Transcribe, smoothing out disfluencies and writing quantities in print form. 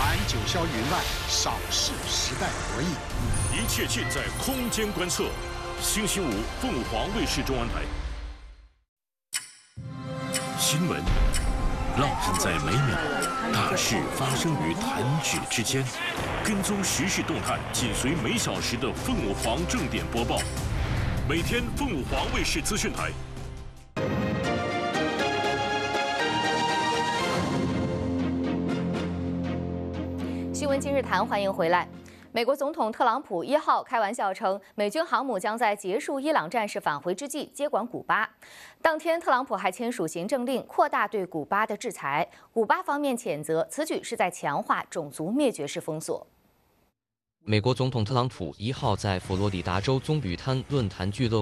谈九霄云外，少视时代博弈。 一切尽在空间观测。星期五，凤凰卫视中央台。新闻浪漫在每秒，大事发生于弹指之间。跟踪时事动态，紧随每小时的凤凰正点播报。每天凤凰卫视资讯台。 新闻今日谈，欢迎回来。美国总统特朗普1号开玩笑称，美军航母将在结束伊朗战事返回之际接管古巴。当天，特朗普还签署行政令，扩大对古巴的制裁。古巴方面谴责此举是在强化种族灭绝式封锁。 美国总统特朗普1号在佛罗里达州棕榈滩论坛俱乐